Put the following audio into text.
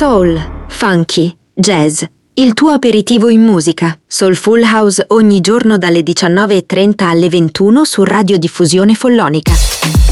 Soul, funky, jazz. Il tuo aperitivo in musica. Soulful House ogni giorno dalle 19:30 alle 21 su Radiodiffusione Follonica.